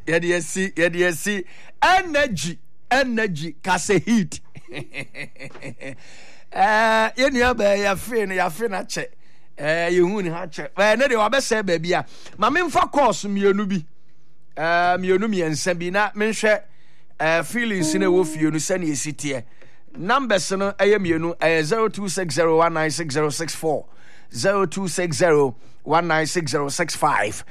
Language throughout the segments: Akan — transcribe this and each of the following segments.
Yedi energy kase heat. Yeni abe ya fin che. You ha che. Ne de wabese baby a. Ma memfa course mienu bi. Mienu miensa bi na menhwe feelings na wo fie no sane esitie. Numbers no eye mienu 0260196064 0260196065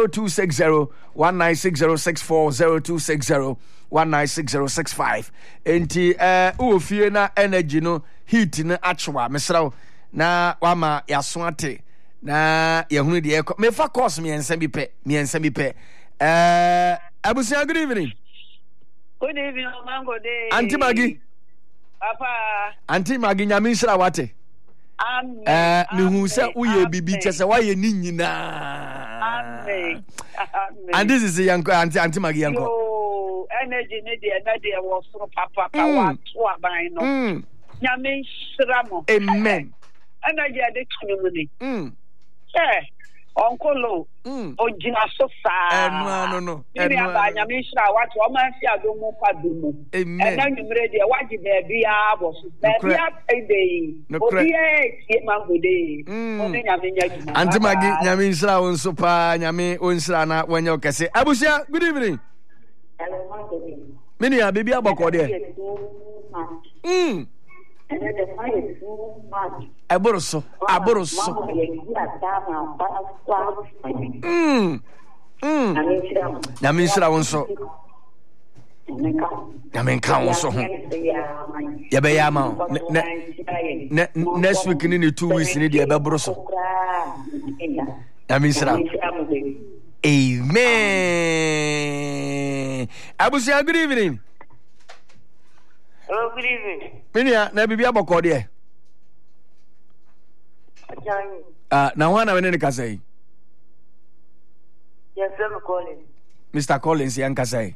0260196064 0260196065 enti wo fie na energy no heat na achwa mesraw na wama yaso ate na yehunu de ekọ mefa course miensa bi pe abusia good evening. Good evening, Mango Day. Auntie Maggie. Papa. Auntie Maggie, nyame nsira wate. Amen. Me hu se uye bibi chese waye ni nyina. Amen. And this is young Auntie Maggie yanko. Yo, energy ne de was so papa wa to aban no. Nyame nsira mo. Amen. Energy ade tunu ni. Onkolo ojina so sa no emi abanya me hira wati o ma fi adomu kwadomu ena nwumre de waji be bia boso be bia payday obi e Mango Day oni nyame nyagi Auntie Maggie nyame hira won so pa nyame on hira na wanya okese abusia good evening mini ya baby aboko de Aboroso. Namisra wonso. Namenka wonso ho. Yabe yama. Next week ni 2 weeks ni de aboroso. Namisra. Amen. Abusia good evening. Oh, good evening. Minia na bibi aboko de. Na wana wenene kasai. Yes, I'm calling. Mr. Collins yan kasai.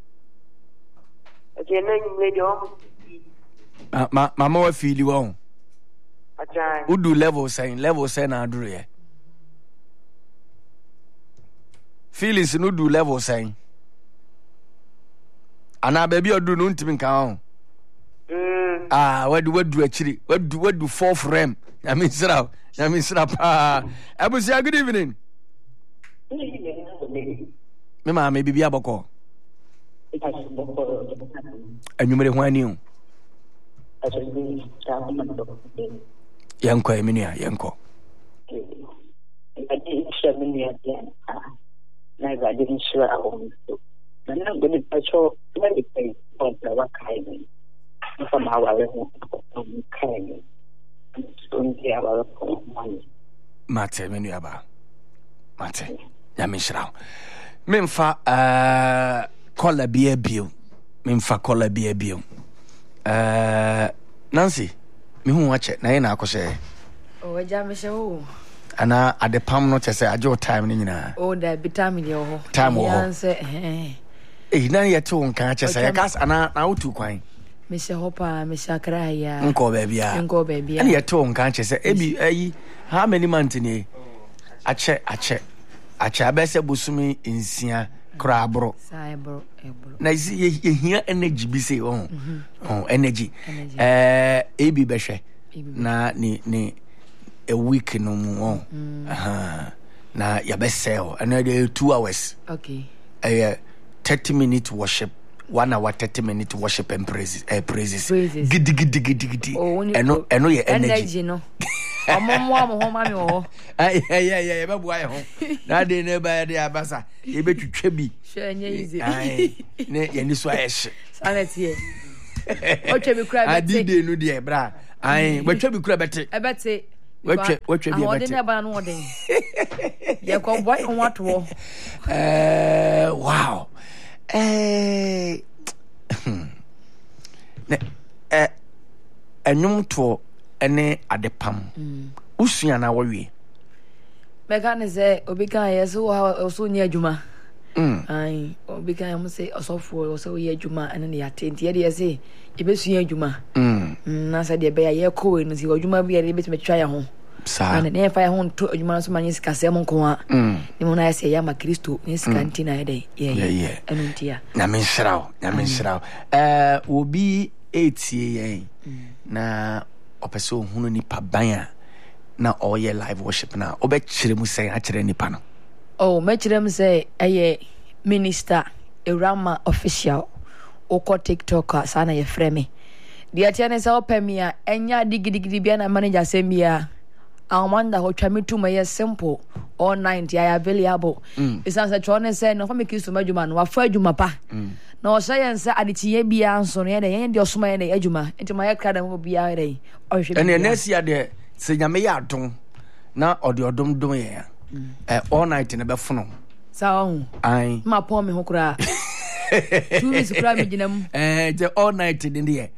Okay, na you made your mama wa feel you on. Ajay. Udu level say na aduru ye. Feelings no do level say. Ana baby odu no ntimi kan on. Wadu achiri. Wadu fourth rem. I mean sira pa. Abusia good evening. Me ma me bibi aboko. Anyumere ho ani o. Yanko eminia yanko. Na ga din shira o. Nan gudi pacho very pay for the wakai. From our kind. Mate menu aba. Mate. Yamishra. Memfa kola bio. Memfa kola bio. Nancy, me hu wache na ye na akose. O jamishe ho. Ana adepam no chese ajo time ni nyina. O da vitamin ye ho. Time ho. Yanse na ye to nka chese ye kas ana na utu kwan. Mese hopa mese kraya. Nko baabia. Ani ye to nka chese ebi ayi how many months ni ache abese busumi nsia krabro. Sa ebro. Na ye hia energy bi say energy. Ebi behwe. Na ni a week no mu na ya be sell another 2 hours. Okay. 30-minute worship, 1 hour 30-minute worship and praises. Gidi. Eno ye energy no. Omomwa mo homa mi wo. Yeah, be boy ho. Na de ne ba de abasa. Ye betwetwa bi. Sure nye easy. Ne ye ni so ayeshe. Sanity. O twa bi kura bete. Adide no de bra. Betwa bi kura bete. Ebete. Wetwe bi bete. Ode ne ba no ode. Ye ko boy on what wo. Wow. Enyum to ene adepam. Usua na wawie. Mega ne se obi kan yeso so nya adwuma. Ai obi kan mo se osofo so ye adwuma ene ne yatenti ye de se e besua adwuma. Na se de be ya ye ko no si adwuma bi ye de betime twa ya ho. and ne fa ho to adwuma so manye sika se mo nko a ne mo na say ya ma Kristo ne sika ntina e dey ye enu ntia na men shrao obi etie yen na opeso hunu nipa ban a na all your live worship na obe kire mu say a kire nipa no me kire mu say eye minister Erama official oko TikTok sana ye frame dia tiane sa opemia enya digidi bia na manager sembia Amanda ho twa metu my simple all 90 I available isan sa chone say no fa me kisu madwuma no wa fa adwuma pa na o say ense adetiye bia nso no ye de osoma ye adwuma enti my krada mo bia ye o hwe ene nesi ya de se nyame ya adon na ode odom dom ye all night ne be fono sa o ai ma po me ho kura 2 weeks kura me ginam the all night in the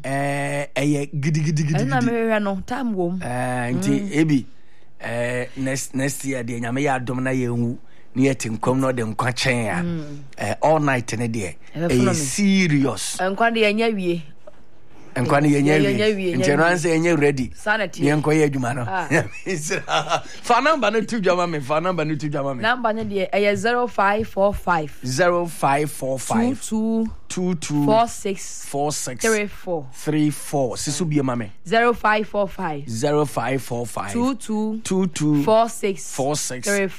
gidi na me hwe no time wom nti ebi next year de nyame ya adom na ye hu ni yetinkom no de nkwa chen all night ne de serious nkwa de nya wie nkwa ne yenye wie nti no anse yenye ready ye nkwa ye adwuma no fa number no tu dwama me number ne de 0545 22 46 34 sisu bie mame 0545 22 46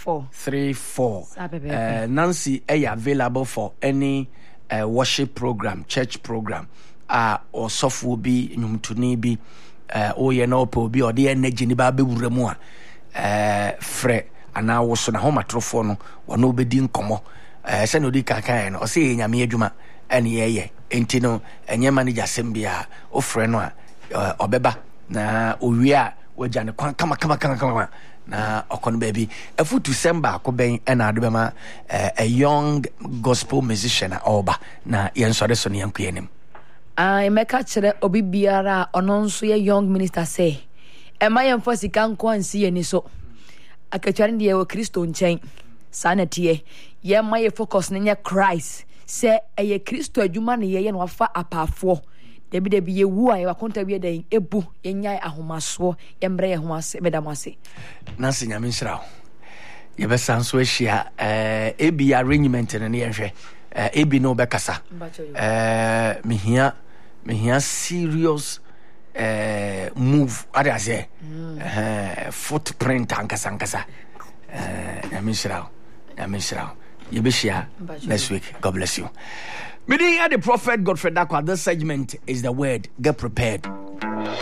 34 Nancy available for any worship program, church program or software bi nyumtuni bi oye na opo bi ode energy ni ba bewura mu a fre ana wo so na ho matrofo no wono obedi nkomo se no di kakan no o se nyame adwuma ene ye enti no enye manager sembia o fre no a obeba na owie a waja ne kwan kama na okon baby afutu semba ko ben ena ade bema a young gospel musician oba na yensore so ne yankuyenim meka kire obi biara ono nso ye young minister say ema yemfo sika nko ansi ye ni so akatware de ye Kristo nchen sanete ye ma ye focus ne Christ say eye Kristo adwuma ne ye no afa apafo debi ye wu aye wakonta bi den ebu ye nyai ahomaso ye mbre ye homase bedamase na senya menhira ye be sanso ahia ebi arrangement ne ye hwe ebi no be kasa mehia serious move ade ase footprint ankasa na menhira ye be share next week. God bless you. Meeting at the Prophet Godfrey Dakwa. This segment is the word. Get prepared.